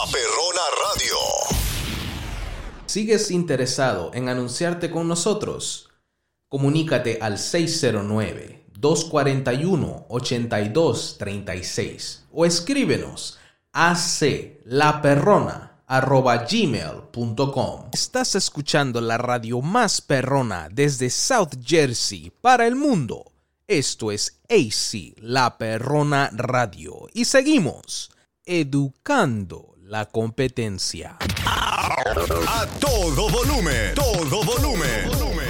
La Perrona Radio. ¿Sigues interesado en anunciarte con nosotros? Comunícate al 609-241-8236 o escríbenos a aclaperrona@gmail.com. Estás escuchando la radio más perrona desde South Jersey para el mundo. Esto es AC, La Perrona Radio. Y seguimos educando la competencia. A todo volumen, todo volumen.